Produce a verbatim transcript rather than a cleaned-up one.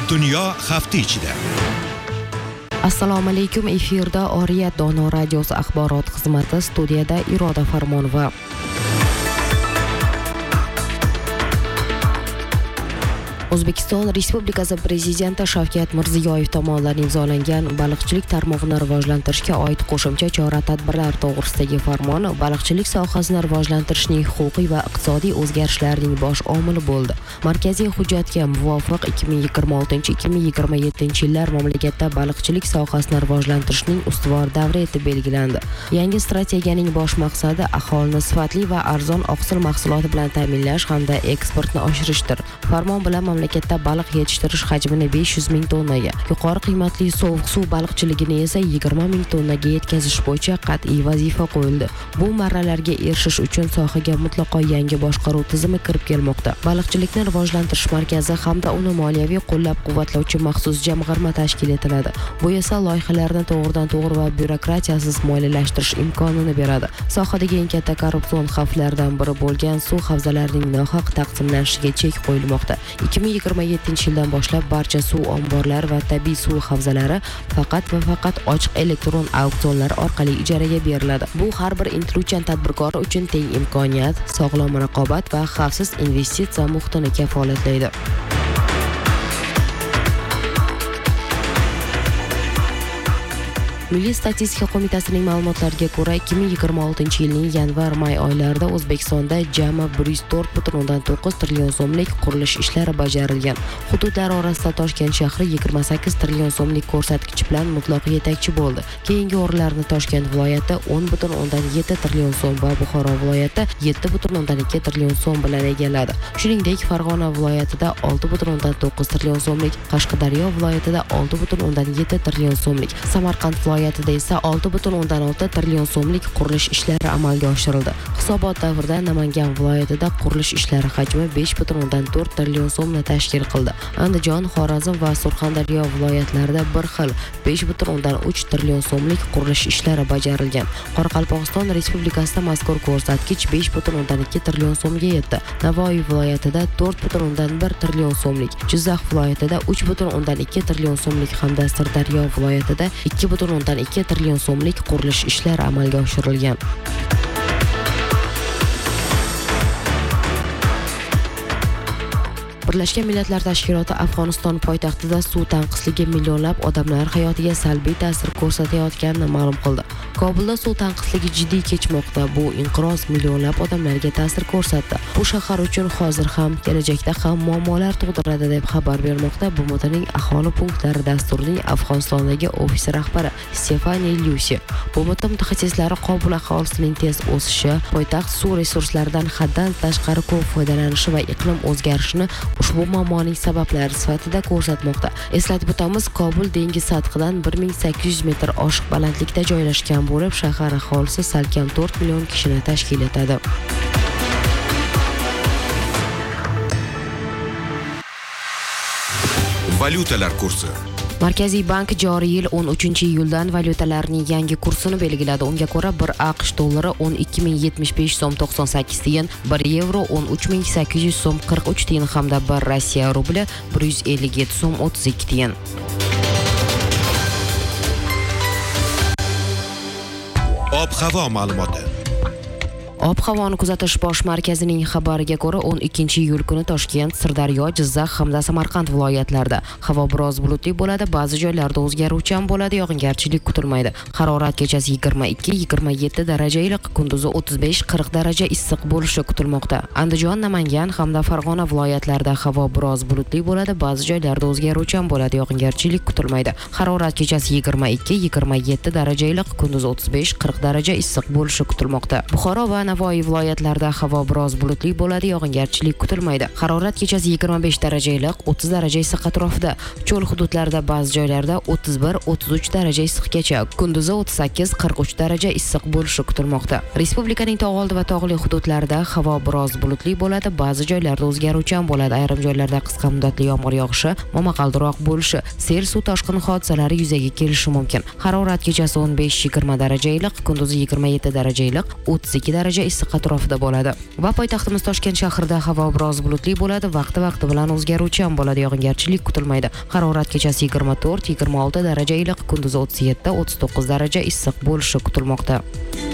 Dunyo hafta ichida. Assalomu alaykum, efirda Oriyat Dono radiosi axborot xizmati, studiyada Iroda Farmonova. O'zbekiston Respublikasi Prezidenti Shavkat Mirziyoyev tomonidan imzolangan baliqchilik tarmog'ini rivojlantirishga oid qo'shimcha chora-tadbirlar to'g'risidagi farmon baliqchilik sohasini rivojlantirishning huquqiy va iqtisodiy o'zgarishlarning bosh omili bo'ldi. Markaziy hujjatga muvofiq ikki ming yigirma oltinchi ikki ming yigirma yettinchi yillar mamlakatda baliqchilik sohasini rivojlantirishning ustuvor davri etib belgilandi. Yangi strategiyaning bosh maqsadi aholini sifatli va arzon oqsil mahsuloti bilan ta'minlash hamda eksportni oshirishdir. Farmon bilan mamlakatda baliq yetishtirish hajmini besh yuz ming tonnaga, yuqori qiymatli sovuq suv baliqchiligini esa yigirma ming tonnaga yetkazish bo'yicha qat'iy vazifa qo'yildi. Bu marralarga erishish uchun sohaga mutlaqo yangi boshqaruv tizimi kirib kelmoqda. Baliqchilikni rivojlantirish markazi hamda uni moliyaviy qo'llab-quvvatlovchi maxsus jamg'arma tashkil etiladi. Bu esa loyihalarni to'g'ridan-to'g'ri va byurokratiyasiz moliyalashtirish imkonini beradi. Sohadagi eng katta korrupsion xavflardan biri bo'lgan suv havzalarining nohaq taqsimlanishiga chek qo'yilmoqda. ikki ming yigirma yettinchi yildan boshlab barcha suv omborlari va tabiiy suv havzalari faqat va faqat ochiq elektron auksionlar orqali ijaraga beriladi. Bu har bir intiluvchan tadbirkor uchun teng imkoniyat, sog'lom raqobat va xavfsiz investitsiya muhitini kafolatlaydi. Milliy statistika qo'mitasining ma'lumotlariga ko'ra, ikki ming yigirma oltinchi yilning yanvar-may oylarida O'zbekistonda jami bir yuz to'rt butun o'ndan to'qqiz trillion so'mlik qurilish ishlari bajarilgan. Hududlar orasida Toshkent shahri yigirma sakkiz trillion so'mlik ko'rsatkich bilan mutlaq yetakchi bo'ldi. Keyingi o'rinlarni Toshkent viloyati o'n butun o'ndan yetti trillion so'm va Buxoro viloyati yetti butun o'ndan ikki trillion so'm bilan egalladi. Shuningdek, Farg'ona viloyatida olti butun o'ndan to'qqiz trillion so'mlik, Qashqadaryo viloyatida olti butun o'ndan yetti trillion so'mlik, Samarqand viloyatida esa olti butun o'ndan olti trillion so'mlik qurilish ishlari amalga oshirildi. Hisobot davrida Namangan viloyatida qurilish ishlari hajmi besh butun o'ndan to'rt trillion so'mni tashkil qildi. Andijon, Xorazm va Surxondaryo viloyatlarida bir xil besh butun o'ndan uch trillion so'mlik qurilish ishlari bajarilgan. Qoraqalpog'iston Respublikasida mazkur ko'rsatkich besh butun o'ndan ikki trillion so'mga yetdi. Navoiy viloyatida to'rt butun o'ndan bir trillion so'mlik, Jizzax viloyatida uch butun o'ndan ikki trillion so'mlik hamda Sirdaryo viloyatida ikki butun o'ndan ikki trillion so'mlik qurilish ishlari amalga oshirilgan. Birlashgan Millatlar Tashkiloti Afg'oniston poytaxtida suv tanqisligi millionlab odamlar hayotiga salbiy ta'sir ko'rsatayotganini ma'lum qildi. Kobulda suv tanqisligi jiddiy kechmoqda. Bu inqiroz millionlab odamlarga ta'sir ko'rsatdi. Bu shahar uchun hozir ham, kelajakda ham muammolar tug'diradi deb xabar bermoqda B M Tning aholi punktlari dasturining Afg'onistondagi ofisi rahbari Stefani Lyusi. B M T mutaxassislari Kobul aholisining tez o'sishi, poytaxt suv resurslaridan haddan tashqari ko'p foydalanishi va iqlim o'zgarishini ushbu muammoning sabablari sifatida ko'rsatmoqda. Eslatib o'tamiz, Kobul dengiz sathidan bir ming sakkiz yuz metr oshiq balandlikda joylashgan bo'lib, shahar aholisi salkam to'rt million kishini tashkil etadi. Valyutalar kursi. Markaziy bank joriy yil o'n uchinchi iyuldan valyutalarning yangi kursini belgiladi. Unga ko'ra bir AQSh dollari o'n ikki ming yetmish besh so'm to'qson sakkiz tiyin, bir yevro o'n uch ming sakkiz yuz so'm qirq uch tiyin hamda bir Rossiya rubli bir yuz ellik yetti so'm o'ttiz ikki tiyin. Ob-havo ma'lumoti. Ob-havoni kuzatish bosh markazining xabariga ko'ra, o'n ikkinchi iyul kuni Toshkent, Sirdaryo, Jizzax hamda Samarqand viloyatlarida havo biroz bulutli bo'ladi, ba'zi joylarda o'zgaruvchan bo'ladi, yog'ingarchilik kutilmaydi. Harorat kechasi yigirma ikki yigirma yetti daraja iliq, kunduzi o'ttiz besh qirq daraja issiq bo'lishi kutilmoqda. Andijon, Namangan hamda Farg'ona viloyatlarida havo biroz bulutli bo'ladi, ba'zi joylarda o'zgaruvchan bo'ladi, yog'ingarchilik kutilmaydi. Harorat kechasi yigirma ikki yigirma yetti daraja iliq, kunduzi o'ttiz besh qirq daraja issiq bo'lishi kutilmoqda. Buxoro va Navoiy viloyatlarida havo biroz bulutli bo'ladi, yog'ingarchilik kutilmaydi. Harorat kechasi yigirma besh daraja iliq, o'ttiz daraja issiq atrofida. Cho'l hududlarida ba'zi joylarda o'ttiz bir o'ttiz uch daraja issiqgacha, kunduzi o'ttiz sakkiz qirq uch daraja issiq bo'lishi kutilmoqda. Respublikaning tog'oldi va tog'li hududlarida havo biroz bulutli bo'ladi, ba'zi joylarda o'zgaruvchan bo'ladi. Ayrim joylarda qisqa muddatli yomg'ir yog'ishi, momaqaldiroq bo'lishi, sel suv toshqini hodisalari yuzaga kelishi mumkin. Harorat kechasi o'n besh yigirma daraja iliq, kunduzi yigirma yetti daraja iliq, o'ttiz ikki daraja daraja issiq atrofida bo'ladi. Va poytaxtimiz Toshkent shahrida havo biroz bulutli bo'ladi, vaqti-vaqti bilan o'zgaruvchan bo'ladi, yog'ingarchilik kutilmaydi. Harorat kechasi yigirma to'rt yigirma olti daraja iliq, kunduzi o'ttiz yetti o'ttiz to'qqiz daraja issiq bo'lishi kutilmoqda.